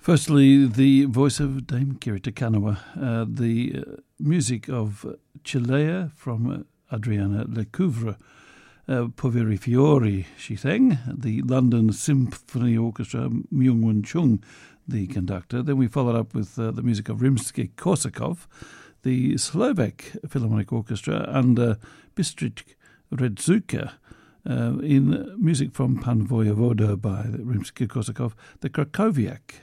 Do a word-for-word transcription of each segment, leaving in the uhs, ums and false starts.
Firstly, the voice of Dame Kiri Te Kanawa, uh, the uh, music of Chilea from uh, Adriana Lecouvre, uh, Poveri Fiori, she sang, the London Symphony Orchestra, Myung-Won Chung, the conductor. Then we followed up with uh, the music of Rimsky-Korsakov, the Slovak Philharmonic Orchestra under Bystrit Redzuka, uh, in music from Pan Vojevoda by Rimsky-Korsakov, the Krakowiak.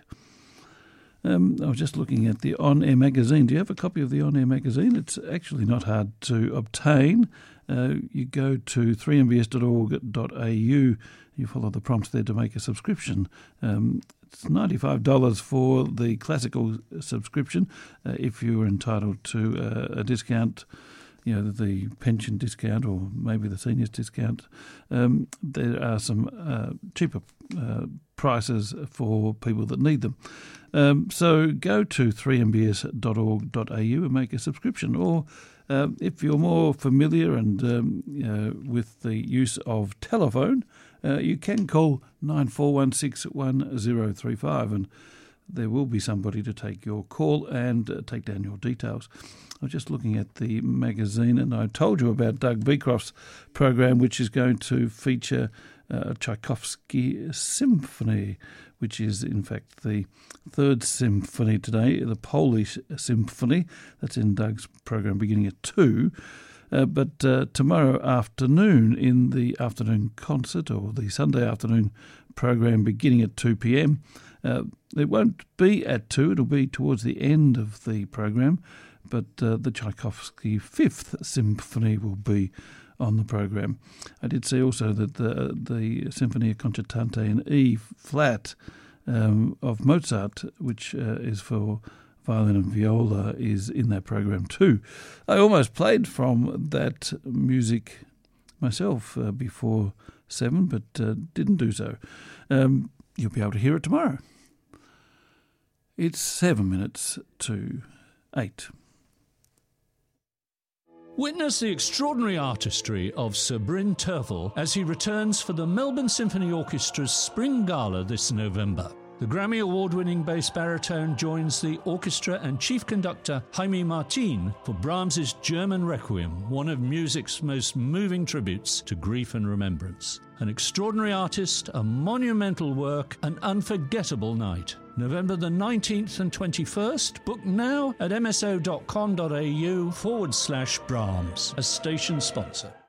Um, I was just looking at the On Air magazine. Do you have a copy of the On Air magazine? It's actually not hard to obtain. Uh, you go to three m b s dot org dot a u. You follow the prompts there to make a subscription. Um, it's ninety-five dollars for the classical subscription. Uh, if you're entitled to uh, a discount, you know, the pension discount or maybe the seniors discount, um, there are some uh, cheaper uh, prices for people that need them. Um, so go to three m b s dot org dot a u and make a subscription. Or uh, if you're more familiar and um, uh, with the use of telephone, uh, you can call nine four one six one zero three five and there will be somebody to take your call and uh, take down your details. I was just looking at the magazine and I told you about Doug Beecroft's program, which is going to feature uh, Tchaikovsky Symphony, which is in fact the third symphony today, the Polish Symphony. That's in Doug's program beginning at two. Uh, but uh, tomorrow afternoon in the afternoon concert or the Sunday afternoon program beginning at two p.m, uh, it won't be at two, it'll be towards the end of the program, but uh, the Tchaikovsky Fifth Symphony will be on the program. I did see also that the the Sinfonia Concertante in E flat um, of Mozart, which uh, is for violin and viola, is in that program too. I almost played from that music myself uh, before seven, but uh, didn't do so. Um, you'll be able to hear it tomorrow. It's seven minutes to eight. Witness the extraordinary artistry of Sir Bryn Terfel as he returns for the Melbourne Symphony Orchestra's Spring Gala this November. The Grammy Award-winning bass baritone joins the orchestra and chief conductor Jaime Martin for Brahms's German Requiem, one of music's most moving tributes to grief and remembrance. An extraordinary artist, a monumental work, an unforgettable night. November the nineteenth and twenty-first. Book now at mso.com.au forward slash Brahms, a station sponsor.